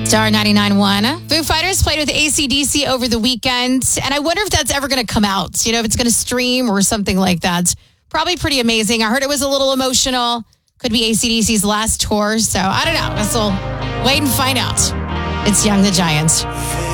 Star 99.1. Foo Fighters played with AC/DC over the weekend, and I wonder if that's ever going to come out. You know, if it's going to stream or something like that. Probably pretty amazing. I heard it was a little emotional. Could be AC/DC's last tour, so I don't know. Guess we'll wait and find out. It's Young the Giant.